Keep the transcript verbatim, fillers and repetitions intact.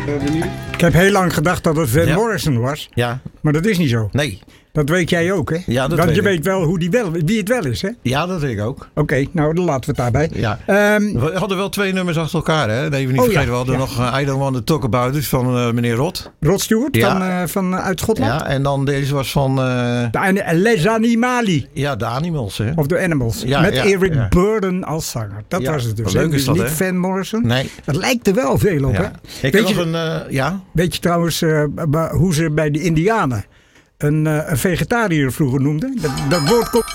Ik heb heel lang gedacht dat het Van Ja. Morrison was. Ja. Maar dat is niet zo. Nee. Dat weet jij ook, hè? Ja, dat Want weet je ik. weet wel hoe die wel, wie het wel is, hè? Oké, Ja, dat weet ik ook. nou dan laten we het daarbij. Ja. Ehm, We hadden wel twee nummers achter elkaar, hè? Dat even niet Oh, vergeten. ja. We hadden Ja. nog uh, I Don't Want To Talk About It van uh, meneer Rod. Rod Stewart Ja. van, eh, van, eh, uit Schotland. Ja, en dan deze was van uh, De, en Les Animali. ja, de Animals, hè? Of The Animals. Ja, Met ja, Eric ja. Burden als zanger. Dat Ja, was het dus. wat leuk hè? is Dus dat, niet hè? Van Morrison. Nee. Dat lijkt er wel veel op, Ja. hè? Ik Weet heb je, nog een, uh, ja. weet je trouwens uh, hoe ze bij de Indianen een, uh, een vegetariër vroeger noemden? Dat, dat woord komt...